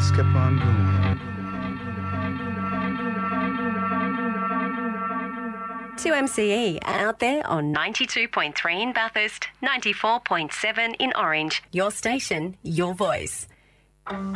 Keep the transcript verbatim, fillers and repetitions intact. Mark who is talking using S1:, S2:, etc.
S1: just kept on going.
S2: two M C E out there on ninety-two point three in Bathurst, ninety-four point seven in Orange. Your station, your voice.